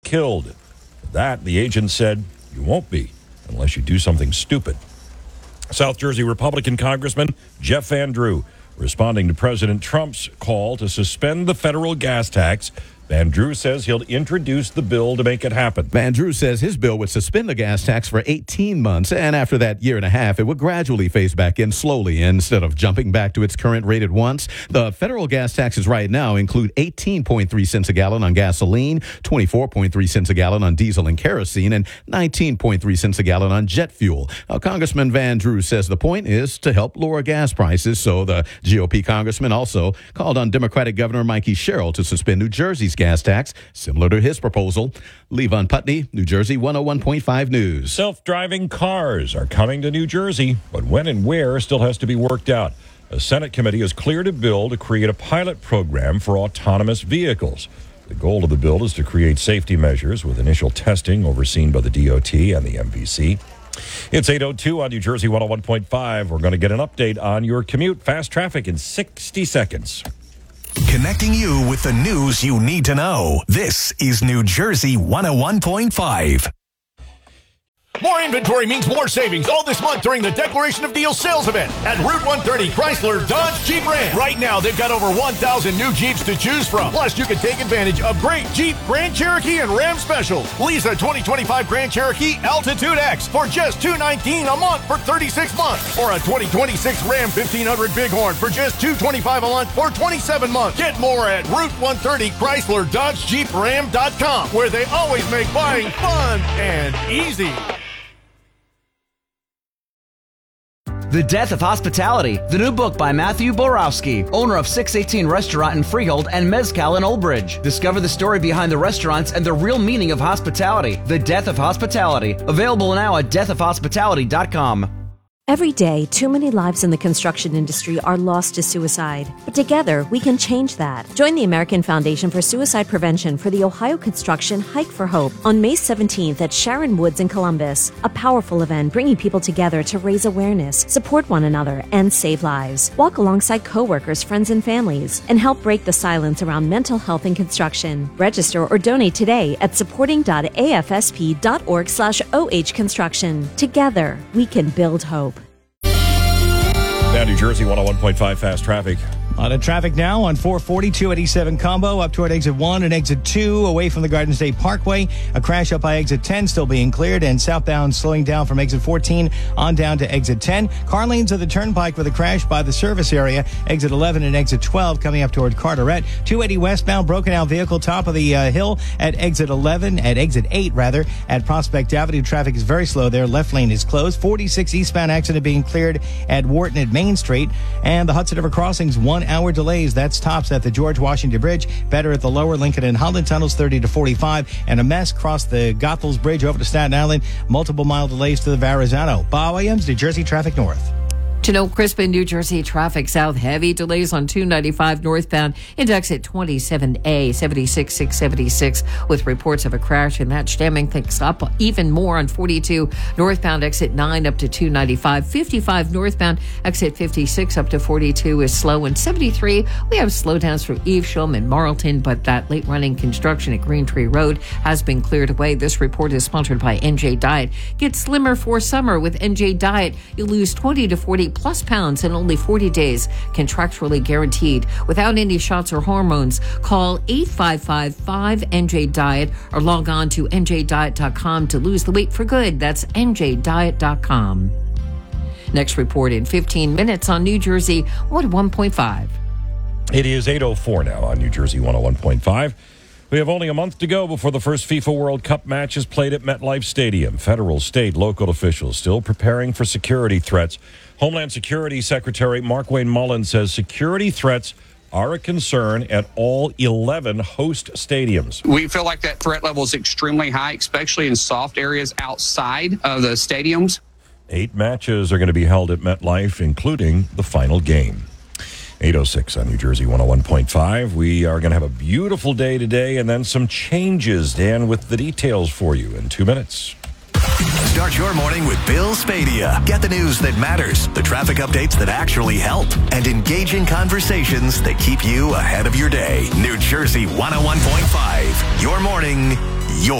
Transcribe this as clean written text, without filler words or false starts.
killed. That, the agent said, you won't be unless you do something stupid. South Jersey Republican Congressman Jeff Van Drew responding to President Trump's call to suspend the federal gas tax. Van Drew says he'll introduce the bill to make it happen. Van Drew says his bill would suspend the gas tax for 18 months, and after that year and a half, it would gradually phase back in slowly instead of jumping back to its current rate at once. The federal gas taxes right now include 18.3 cents a gallon on gasoline, 24.3 cents a gallon on diesel and kerosene, and 19.3 cents a gallon on jet fuel. Now, Congressman Van Drew says the point is to help lower gas prices, so the GOP congressman also called on Democratic Governor Mikey Sherrill to suspend New Jersey's gas tax, similar to his proposal. Levon Putney, New Jersey 101.5 News. Self-driving cars are coming to New Jersey, but when and where still has to be worked out. A Senate committee has cleared a bill to create a pilot program for autonomous vehicles. The goal of the bill is to create safety measures with initial testing overseen by the DOT and the MVC. It's 8:02 on New Jersey 101.5. We're going to get an update on your commute. Fast traffic in 60 seconds. Connecting you with the news you need to know. This is New Jersey 101.5. More inventory means more savings all this month during the Declaration of Deals sales event at Route 130 Chrysler Dodge Jeep Ram. Right now, they've got over 1,000 new Jeeps to choose from. Plus, you can take advantage of great Jeep, Grand Cherokee, and Ram specials. Lease a 2025 Grand Cherokee Altitude X for just $219 a month for 36 months. Or a 2026 Ram 1500 Bighorn for just $225 a month for 27 months. Get more at Route 130 Chrysler Dodge Jeep Ram.com, where they always make buying fun and easy. The Death of Hospitality, the new book by Matthew Borowski, owner of 618 Restaurant in Freehold and Mezcal in Old Bridge. Discover the story behind the restaurants and the real meaning of hospitality. The Death of Hospitality, available now at deathofhospitality.com. Every day, too many lives in the construction industry are lost to suicide. But together, we can change that. Join the American Foundation for Suicide Prevention for the Ohio Construction Hike for Hope on May 17th at Sharon Woods in Columbus. A powerful event bringing people together to raise awareness, support one another, and save lives. Walk alongside coworkers, friends, and families, and help break the silence around mental health in construction. Register or donate today at supporting.afsp.org/OH Construction. Together, we can build hope. Now, New Jersey 101.5 Fast Traffic. A lot of traffic now on 440, 287 combo up toward exit 1 and exit 2 away from the Garden State Parkway. A crash up by exit 10 still being cleared, and southbound slowing down from exit 14 on down to exit 10. Car lanes of the Turnpike with a crash by the service area. Exit 11 and exit 12 coming up toward Carteret. 280 westbound broken out vehicle top of the hill at exit 8 at Prospect Avenue. Traffic is very slow there. Left lane is closed. 46 eastbound accident being cleared at Wharton at Main Street. And the Hudson River Crossings 1 hour delays. That's tops at the George Washington Bridge. Better at the lower Lincoln and Holland tunnels 30 to 45. And a mess across the Goethals Bridge over to Staten Island. Multiple mile delays to the Verrazano. Bob Williams, New Jersey Traffic North. To know Crispin, New Jersey traffic south, heavy delays on 295 northbound into exit 27A, 76, 676, with reports of a crash, and that stemming things up even more on 42 northbound exit 9 up to 295. 55 northbound exit 56 up to 42 is slow, and 73 we have slowdowns from Evesham and Marlton, but that late running construction at Green Tree Road has been cleared away. This report is sponsored by NJ Diet. Get slimmer for summer with NJ Diet. You lose 20 to 40 plus pounds in only 40 days, contractually guaranteed, without any shots or hormones. Call 855-5NJ-DIET or log on to njdiet.com to lose the weight for good. That's njdiet.com. Next report in 15 minutes on New Jersey 101.5. It is 8:04 now on New Jersey 101.5. We have only a month to go before the first FIFA World Cup match is played at MetLife Stadium. Federal, state, local officials still preparing for security threats. Homeland Security Secretary Markwayne Mullins says security threats are a concern at all 11 host stadiums. We feel like that threat level is extremely high, especially in soft areas outside of the stadiums. 8 matches are going to be held at MetLife, including the final game. 8:06 on New Jersey 101.5. We are going to have a beautiful day today and then some changes. Dan with the details for you in 2 minutes. Start your morning with Bill Spadia. Get the news that matters, the traffic updates that actually help, and engaging conversations that keep you ahead of your day. New Jersey 101.5. Your morning, your